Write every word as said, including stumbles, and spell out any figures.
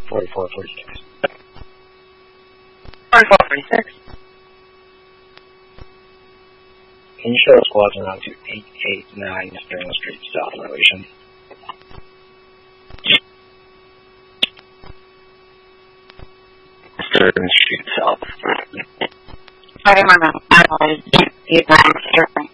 forty-four forty-six. forty-four forty-six. Can you show squads around to eight eight nine Sterling Street South elevation? Sterling Street South. I remember. I always eight nine Sterling.